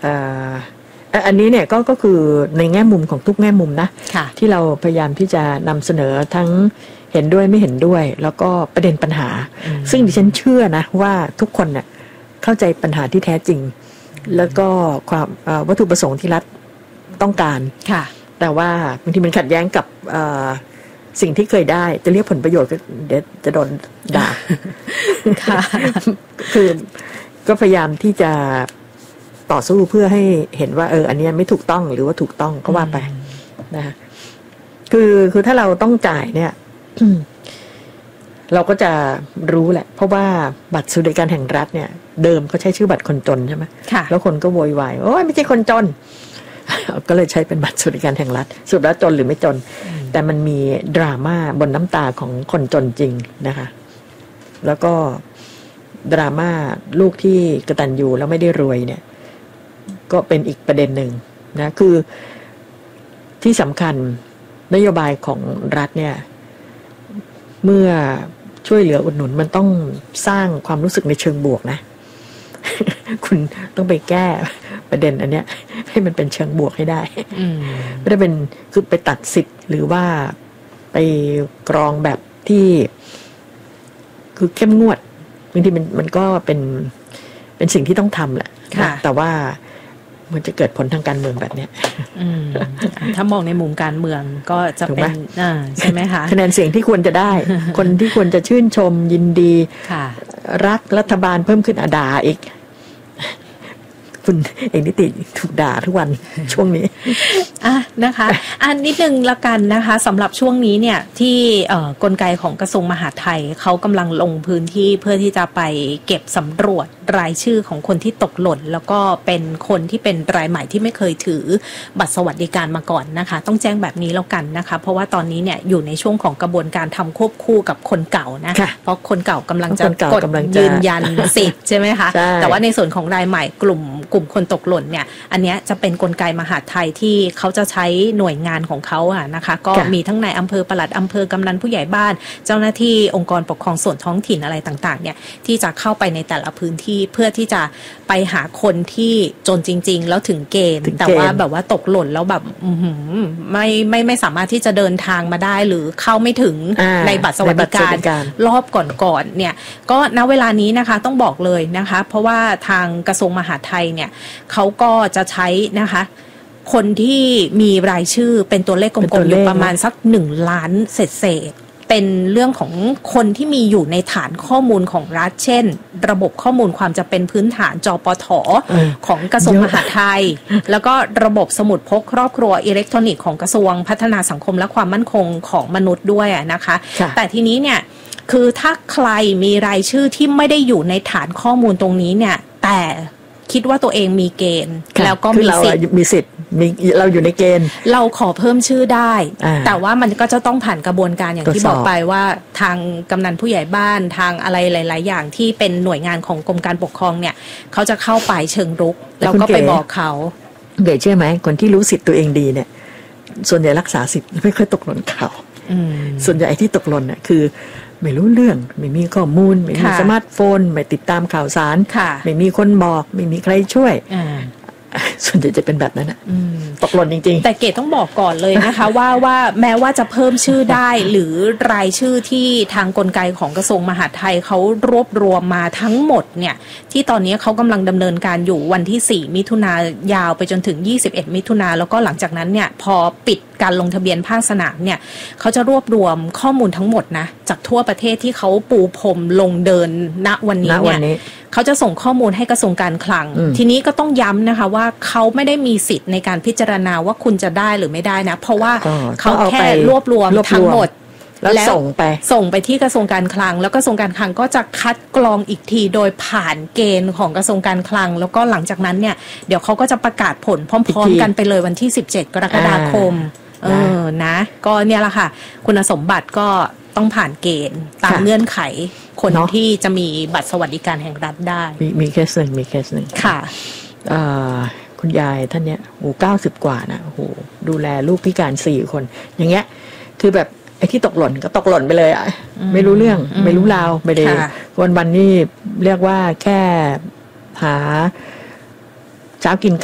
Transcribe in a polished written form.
อันนี้เนี่ยก็คือในแง่มุมของทุกแง่มุมนะที่เราพยายามที่จะนำเสนอทั้งเห็นด้วยไม่เห็นด้วยแล้วก็ประเด็นปัญหาซึ่งดิฉันเชื่อนะว่าทุกคนเนี่ยเข้าใจปัญหาที่แท้จริงแล้วก็ความวัตถุประสงค์ที่รัฐต้องการแต่ว่าบางทีมันขัดแย้งกับสิ่งที่เคยได้จะเรียกผลประโยชน์ก็เดี๋ยวจะโดนด่าคือก็พยายามที่จะต่อสู้เพื่อให้เห็นว่าอันนี้ไม่ถูกต้องหรือว่าถูกต้องก็ว่าไปนะคือถ้าเราต้องจ่ายเนี่ย เราก็จะรู้แหละเพราะว่าบัตรสวัสดิการแห่งรัฐเนี่ยเดิมเขาใช้ชื่อบัตรคนจนใช่ไหมแล้วคนก็โวยวายโอ้ยไม่ใช่คนจน ก็เลยใช้เป็นบัตรสวัสดิการแห่งรัฐสุดแล้วจนหรือไม่จนแต่มันมีดราม่าบนน้ำตาของคนจนจริงนะคะแล้วก็ดราม่าลูกที่กตัญญูแล้วไม่ได้รวยเนี่ยก็เป็นอีกประเด็นหนึ่งนะคือที่สำคัญนโยบายของรัฐเนี่ยเมื่อช่วยเหลืออุดหนุนมันต้องสร้างความรู้สึกในเชิงบวกนะ คุณต้องไปแก้ประเด็นอันเนี้ยให้มันเป็นเชิงบวกให้ได้ไม่ได้เป็นคือไปตัดสิทธิ์หรือว่าไปกรองแบบที่คือเข้มงวดบางทีมันก็เป็นสิ่งที่ต้องทำแหละแต่ว่ามันจะเกิดผลทางการเมืองแบบนี้ถ้ามองในมุมการเมืองก็จะเป็นใช่ไหมคะคะแนนเสียงที่ควรจะได้ คนที่ควรจะชื่นชมยินดีรักรัฐบาลเพิ่มขึ้นด่าอีกคุณเอกนิติถูกด่าทุกวันช่วงนี้นะคะนิดนึงละกันนะคะสำหรับช่วงนี้เนี่ยที่กลไกของกระทรวงมหาดไทยเขากำลังลงพื้นที่เพื่อที่จะไปเก็บสำรวจรายชื่อของคนที่ตกหล่นแล้วก็เป็นคนที่เป็นรายใหม่ที่ไม่เคยถือบัตรสวัสดิการมาก่อนนะคะต้องแจ้งแบบนี้แล้วกันนะคะเพราะว่าตอนนี้เนี่ยอยู่ในช่วงของกระบวนการทำควบคู่กับคนเก่านะเพราะคนเก่ากำลังจะกดยืนยันสิทธิ์ใช่ไหมคะแต่ว่าในส่วนของรายใหม่กลุ่มคนตกหล่นเนี่ยอันนี้จะเป็นกลไกมหาดไทยที่เขาจะใช้หน่วยงานของเขานะคะก็มีทั้งในอำเภอปลัดอำเภอกำนันผู้ใหญ่บ้านเจ้าหน้าที่องค์กรปกครองส่วนท้องถิ่นอะไรต่างๆเนี่ยที่จะเข้าไปในแต่ละพื้นที่เพื่อที่จะไปหาคนที่จนจริงๆแล้วถึงเกณฑ์แต่ว่าแบบว่าตกหล่นแล้วแบบไม่สามารถที่จะเดินทางมาได้หรือเข้าไม่ถึงในบัตรสวัสดิการรอบก่อนๆเนี่ยก็ณเวลานี้นะคะต้องบอกเลยนะคะเพราะว่าทางกระทรวงมหาดไทยเนี่ยเขาก็จะใช้นะคะคนที่มีรายชื่อเป็นตัวเลขกลมๆอยู่ประมาณสัก1 ล้านเศษเป็นเรื่องของคนที่มีอยู่ในฐานข้อมูลของรัฐเช่นระบบข้อมูลความจำเป็นพื้นฐานจปท.ของกระทรวงมหาดไทยแล้วก็ระบบสมุดพกครอบครัวอิเล็กทรอนิกส์ของกระทรวงพัฒนาสังคมและความมั่นคงของมนุษย์ด้วยนะคะแต่ทีนี้เนี่ยคือถ้าใครมีรายชื่อที่ไม่ได้อยู่ในฐานข้อมูลตรงนี้เนี่ยแต่คิดว่าตัวเองมีเกณฑ์แล้วก็มีสิทธิ์เราอยู่ในเกณฑ์เราขอเพิ่มชื่อได้แต่ว่ามันก็จะต้องผ่านกระบวนการอย่างที่บอกไปว่าทางกำนันผู้ใหญ่บ้านทางอะไรหลายๆอย่างที่เป็นหน่วยงานของกรมการปกครองเนี่ยเขาจะเข้าไปเชิงรุกแล้วก็ไปบอกเขาเก๋เชื่อไหมคนที่รู้สิทธิ์ตัวเองดีเนี่ยส่วนใหญ่รักษาสิทธิ์ไม่ค่อยตกหล่นเขาส่วนใหญ่ที่ตกหล่นเนี่ยคือไม่รู้เรื่องไม่มีข้อมูลไม่มีสมาร์ทโฟนไม่ติดตามข่าวสารไม่มีคนบอกไม่มีใครช่วยส่วนใหญ่จะเป็นแบบนั้นนะตกหล่นจริงๆแต่เกดต้องบอกก่อนเลยนะคะ ว่าแม้ว่าจะเพิ่มชื่อได้หรือรายชื่อที่ทางกลไกของกระทรวงมหาดไทยเขารวบรวมมาทั้งหมดเนี่ยที่ตอนนี้เขากำลังดำเนินการอยู่วันที่4 มิถุนายาวไปจนถึง21 มิถุนาแล้วก็หลังจากนั้นเนี่ยพอปิดการลงทะเบียนภาคสนามเนี่ยเขาจะรวบรวมข้อมูลทั้งหมดนะจากทั่วประเทศที่เขาปูพรมลงเดินณวันนี้เนี่ยเขาจะส่งข้อมูลให้กระทรวงการคลังทีนี้ก็ต้องย้ำนะคะว่าเขาไม่ได้มีสิทธิ์ในการพิจารณาว่าคุณจะได้หรือไม่ได้นะเพราะว่าเขาแค่รวบรวมทั้งหมดแล้วส่งไปที่กระทรวงการคลังแล้วกระทรวงการคลังก็จะคัดกรองอีกทีโดยผ่านเกณฑ์ของกระทรวงการคลังแล้วก็หลังจากนั้นเนี่ยเดี๋ยวเขาก็จะประกาศผลพร้อมๆกันไปเลยวันที่17 กรกฎาคมนะก็เนี่ยแหละค่ะคุณสมบัติก็ต้องผ่านเกณฑ์ตามเงื่อนไขคนที่จะมีบัตรสวัสดิการแห่งรัฐได้มีเคสหนึ่งค่ะคุณยายท่านเนี้ย90 กว่านะดูแลลูกพิการ4 คนอย่างเงี้ยคือแบบไอ้ที่ตกหล่นก็ตกหล่นไปเลยไม่รู้เรื่องไม่รู้ราวไม่ได้วันนี่เรียกว่าแค่หาเช้ากิน